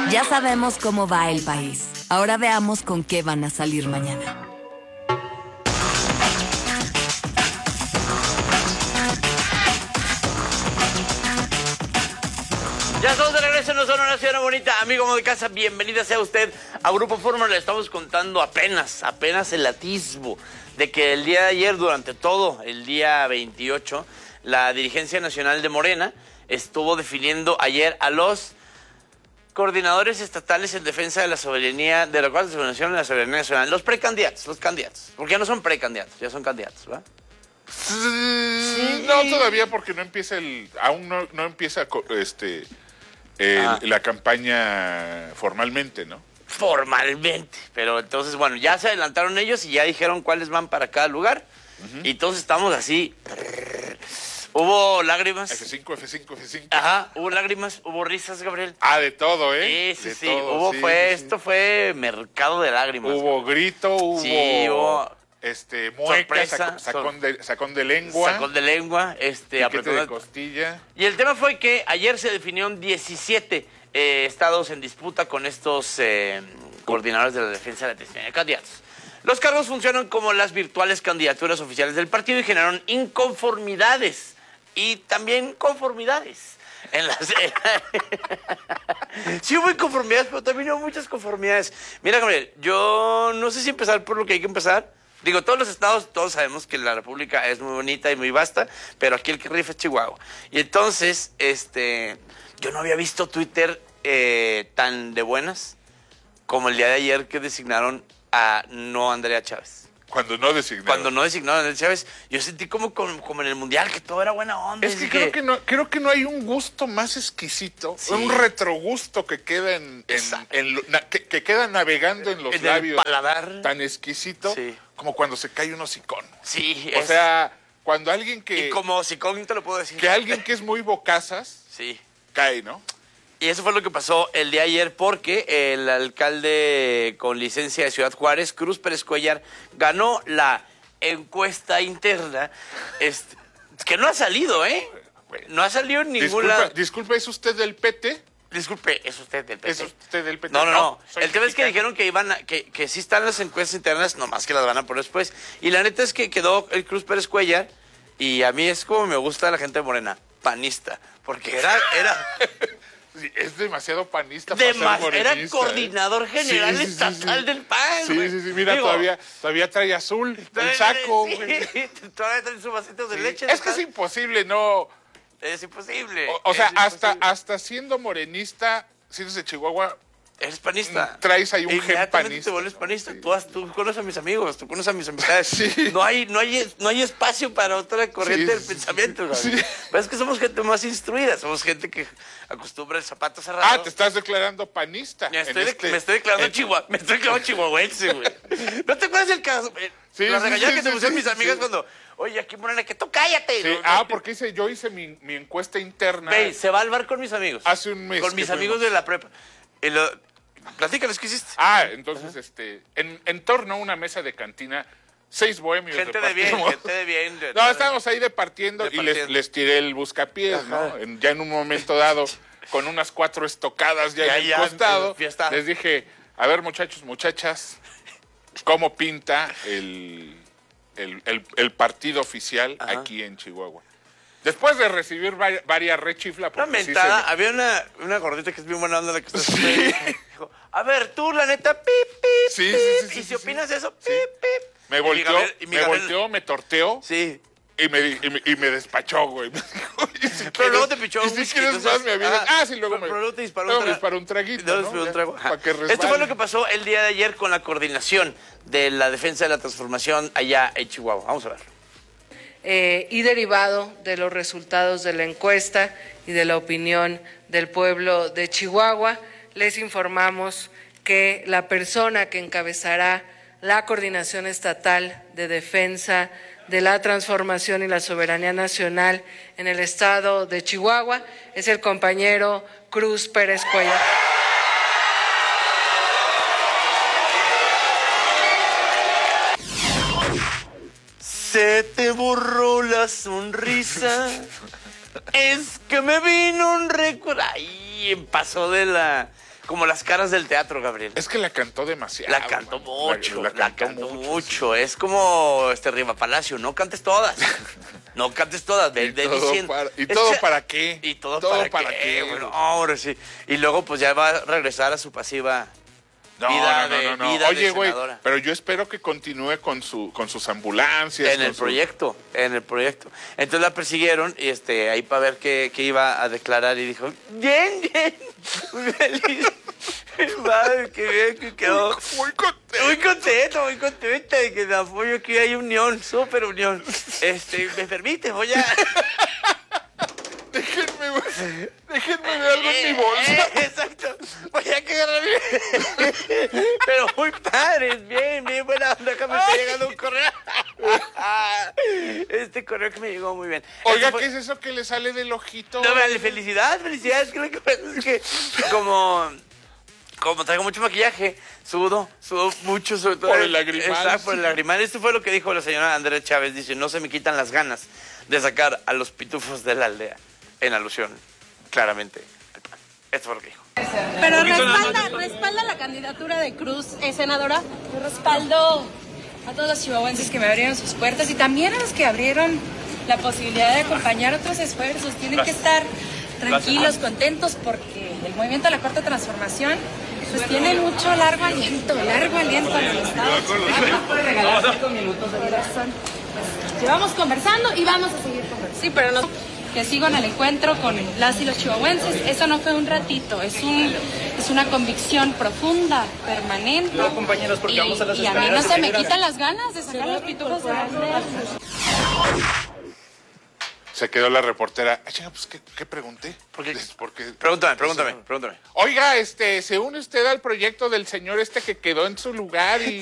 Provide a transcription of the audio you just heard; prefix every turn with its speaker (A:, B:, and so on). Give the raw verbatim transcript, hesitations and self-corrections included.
A: Ya sabemos cómo va el país. Ahora veamos con qué van a salir mañana.
B: Ya estamos de regreso en Ozona, una ciudad bonita. Amigo de casa, bienvenida sea usted a Grupo Fórmula. Le estamos contando apenas, apenas el atisbo de que el día de ayer, durante todo el día veintiocho, la dirigencia nacional de Morena estuvo definiendo ayer a los coordinadores estatales en defensa de la soberanía, de la cual se de la soberanía nacional, los precandidatos, los candidatos, porque ya no son precandidatos, ya son candidatos, ¿verdad?
C: Sí. No, todavía porque no empieza el, aún no, no empieza este el, la campaña formalmente, ¿no?
B: Formalmente, pero entonces, bueno, ya se adelantaron ellos y ya dijeron cuáles van para cada lugar, uh-huh. Y entonces estamos así. Hubo lágrimas.
C: F cinco, F cinco, F cinco.
B: Ajá, hubo lágrimas, hubo risas, Gabriel.
C: Ah, de todo, ¿eh?
B: Sí, sí,
C: de
B: sí.
C: Todo,
B: hubo,
C: sí,
B: fue,
C: sí.
B: Esto fue mercado de lágrimas.
C: Hubo grito, hubo...
B: Sí, hubo...
C: Este, mueca, saco, sacón, de, sacón de lengua.
B: Sacón de lengua, este...
C: Piquete de costilla.
B: Y el tema fue que ayer se definieron diecisiete eh, estados en disputa con estos eh, coordinadores de la defensa de la atención de candidatos. Los cargos funcionan como las virtuales candidaturas oficiales del partido y generaron inconformidades. Y también conformidades. En las... sí hubo inconformidades, pero también hubo muchas conformidades. Mira, Gabriel, yo no sé si empezar por lo que hay que empezar. Digo, todos los estados, todos sabemos que la República es muy bonita y muy vasta, pero aquí el que rifa es Chihuahua. Y entonces, este, yo no había visto Twitter eh, tan de buenas como el día de ayer que designaron a no Andrea Chávez.
C: Cuando no designaron.
B: Cuando no designaron a Andrea Chávez, yo sentí como, como, como en el Mundial, que todo era buena onda.
C: Es que creo que, no, creo que no hay un gusto más exquisito, sí. Un retrogusto que queda en, en, en na, que, que queda navegando en los
B: en
C: labios.
B: El paladar.
C: Tan exquisito, sí. Como cuando se cae un hocicón.
B: Sí.
C: O es... sea, cuando alguien que...
B: Y como hocicón te lo puedo decir.
C: Que alguien que es muy bocazas,
B: sí.
C: Cae, ¿no?
B: Y eso fue lo que pasó el día de ayer porque el alcalde con licencia de Ciudad Juárez, Cruz Pérez Cuellar, ganó la encuesta interna, este, que no ha salido, ¿eh? No ha salido en ningún lado.
C: Disculpe, ¿es usted del P T?
B: Disculpe, ¿es usted del P T?
C: ¿Es usted del P T?
B: No, no, no. no. El
C: tema
B: mexicano. Es que dijeron que iban a, que, que sí están las encuestas internas, nomás que las van a poner después. Y la neta es que quedó el Cruz Pérez Cuellar, y a mí es como me gusta la gente de Morena, panista, porque era... era
C: Sí, es demasiado panista
B: para ser morenista. Era coordinador
C: ¿eh?
B: general
C: sí, sí,
B: estatal
C: sí, sí.
B: del P A N.
C: Sí,
B: güey.
C: sí, sí, mira,
B: Digo,
C: todavía, todavía trae azul el saco.
B: Sí, todavía trae su vasito de
C: sí.
B: leche.
C: Es que es imposible, ¿no?
B: Es imposible.
C: O, o sea,
B: es
C: hasta,
B: imposible.
C: hasta siendo morenista, si eres de Chihuahua...
B: Eres panista.
C: Traes ahí un gen panista.
B: te vuelves panista. Sí. Tú, has, tú conoces a mis amigos, tú conoces a mis amistades.
C: Sí.
B: No hay, no hay, no hay espacio para otra corriente
C: sí,
B: del
C: sí,
B: pensamiento.
C: Sí.
B: Pero es que somos gente más instruida, somos gente que acostumbra el zapato cerrado.
C: Ah, te estás declarando panista.
B: Me estoy,
C: este,
B: me estoy declarando
C: en...
B: chihuahua, me estoy declarando chihuahuense, güey. ¿No te acuerdas del caso?
C: Sí,
B: la
C: sí,
B: regañada
C: sí,
B: que te
C: sí,
B: pusieron
C: sí,
B: mis amigas
C: sí.
B: cuando, oye, aquí Morena, que tú cállate.
C: Sí.
B: No,
C: ah,
B: no,
C: porque hice, yo hice mi, mi encuesta interna.
B: Ve, se va al bar con mis amigos.
C: Hace un mes.
B: Con mis
C: fuimos.
B: amigos de la prepa. Y lo, platícales qué hiciste.
C: Ah, entonces, uh-huh. este, en, en torno a una mesa de cantina, seis bohemios.
B: Gente de bien, gente de bien. De,
C: no, estábamos ahí departiendo
B: de
C: y les, les tiré el buscapiés, ajá. ¿No? En, ya en un momento dado, con unas cuatro estocadas ya, ya en el costado, les dije, a ver, muchachos, muchachas, ¿cómo pinta el, el, el, el partido oficial ajá. Aquí en Chihuahua? Después de recibir varias, varias rechiflas...
B: Una mentada, sí se... había una, una gordita que es bien buena onda la que está sí. Dijo, a ver, tú, la neta, pip, pip,
C: sí,
B: pip,
C: sí, sí,
B: y
C: sí,
B: si
C: sí,
B: opinas
C: sí.
B: eso, pip,
C: sí.
B: pip.
C: Me volteó,
B: Gabriel,
C: me, Gabriel... volteó, me torteó.
B: Sí.
C: Y me, y, me, y me despachó, güey. Me dijo,
B: si pero quieres, luego te pichó
C: un
B: whisky.
C: Si quieres
B: entonces,
C: más, me avisas. Ah, sí, luego
B: pero,
C: me...
B: Pero luego te disparó,
C: luego
B: un,
C: me disparó un traguito,
B: ¿no?
C: Un
B: trago.
C: Para que resbale.
B: Esto fue lo que pasó el día de ayer con la coordinación de la defensa de la transformación allá en Chihuahua. Vamos a ver.
D: Eh, y derivado de los resultados de la encuesta y de la opinión del pueblo de Chihuahua, les informamos que la persona que encabezará la Coordinación Estatal de Defensa de la Transformación y la Soberanía Nacional en el estado de Chihuahua es el compañero Cruz Pérez Cuellar.
B: Se te borró la sonrisa, es que me vino un recuerdo. Ay, pasó de la como las caras del teatro, Gabriel.
C: Es que la cantó demasiado.
B: La cantó mucho, la, la,
C: la
B: cantó,
C: cantó
B: mucho.
C: mucho.
B: Es como este Riva Palacio, no cantes todas. No cantes todas. De,
C: ¿Y,
B: de
C: todo
B: diciendo,
C: para, ¿Y todo
B: que,
C: para qué?
B: ¿Y todo,
C: todo
B: para,
C: para
B: qué?
C: qué?
B: Bueno, ahora sí. Y luego pues ya va a regresar a su pasiva
C: no,
B: vida
C: no, no,
B: de,
C: no, no.
B: vida
C: Oye,
B: de
C: güey,
B: senadora.
C: pero yo espero que continúe con su con sus ambulancias.
B: En el
C: su...
B: proyecto, en el proyecto. Entonces la persiguieron y este ahí para ver qué, qué iba a declarar y dijo, bien, bien, muy feliz. Madre, qué bien que quedó.
C: Muy, muy contento.
B: Muy contento, muy contenta de que el apoyo aquí hay unión, súper unión. Este, ¿me permite? Voy a...
C: Déjenme, déjenme ver algo en mi bolsa.
B: Eh, eh, exacto. Voy a quedar bien. Pero muy padre, bien, bien buena onda. Acá me está llegando un correo. Este correo que me llegó muy bien.
C: Oiga,
B: fue...
C: ¿qué es eso que le sale del ojito?
B: No, vale, felicidad, felicidad. Es que lo que pasa es que como... Como traigo mucho maquillaje, sudo, sudo mucho, sobre todo.
C: Por el lagrimal.
B: Exacto, por el lagrimal. Esto fue lo que dijo la señora Andrea Chávez. Dice, no se me quitan las ganas de sacar a los pitufos de la aldea. En alusión, claramente, al P A N. Esto fue lo que dijo.
E: Pero respalda, respalda la candidatura de Cruz, eh, senadora.
F: Yo respaldo a todos los chihuahuenses que me abrieron sus puertas y también a los que abrieron la posibilidad de acompañar otros esfuerzos. Tienen Gracias. que estar tranquilos, Gracias. contentos, porque el movimiento de la Cuarta Transformación pues tiene mucho largo aliento, largo aliento en el Estado. ¿Puede regalar cinco minutos de corazón? Pues, llevamos conversando y vamos a seguir conversando. Sí, pero no... que sigo en el encuentro con las y los chihuahuenses. Eso no fue un ratito, es un es una convicción profunda, permanente.
G: No, compañeros, porque
F: y,
G: vamos a las
F: y a mí no se me quitan las ganas de sacar los pitufos de la aldea.
C: Se quedó la reportera. Ay, chinga, pues, ¿qué, qué pregunté?
B: Porque,
C: Porque,
B: pregúntame, pregúntame, pregúntame.
C: Oiga, este, ¿se une usted al proyecto del señor este que quedó en su lugar y...